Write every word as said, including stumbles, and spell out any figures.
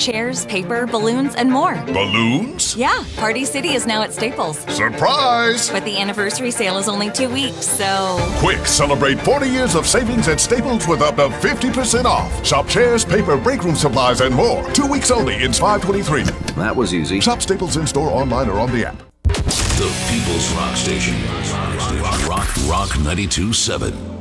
chairs, paper, balloons, and more. Balloons? Yeah, Party City is now at Staples. Surprise! But the anniversary sale is only two weeks, so... Quick, celebrate forty years of savings at Staples with up to fifty percent off. Shop chairs, paper, break room supplies, and more. Two weeks only. It's five twenty-three. That was easy. Shop Staples in-store, online, or on the app. The People's Rock Station. Rock, Rock ninety-two point seven.